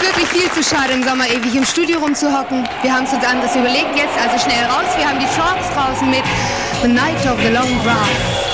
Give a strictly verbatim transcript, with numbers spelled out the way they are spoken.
wirklich viel zu schade, im Sommer ewig im Studio rumzuhocken. Wir haben es uns anders überlegt jetzt, also schnell raus. Wir haben die Shorts draußen mit The Night of the Long Grass.